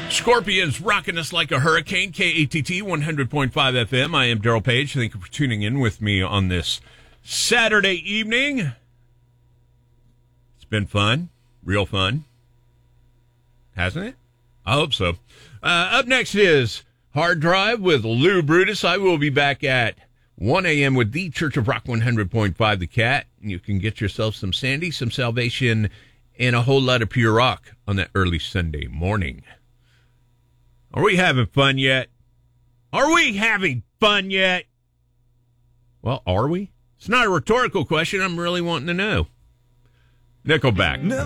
Scorpions rocking us like a hurricane. KATT 100.5 FM. I am Daryl Page. Thank you for tuning in with me on this Saturday evening. It's been fun. Real fun. Hasn't it? I hope so. Up next is Hard Drive with Lou Brutus. I will be back at 1 a.m. with the Church of Rock 100.5 The Cat. You can get yourself some Sandy, some Salvation, and a whole lot of pure rock on that early Sunday morning. Are we having fun yet? Are we having fun yet? Well, are we? It's not a rhetorical question. I'm really wanting to know. Nickelback.